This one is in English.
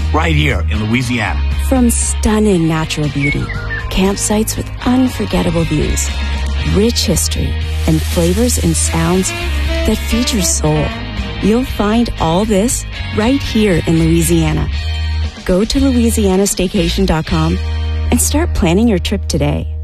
right here in Louisiana. From stunning natural beauty, campsites with unforgettable views, rich history, and flavors and sounds that feed your soul, you'll find all this right here in Louisiana. Go to louisianastaycation.com and start planning your trip today.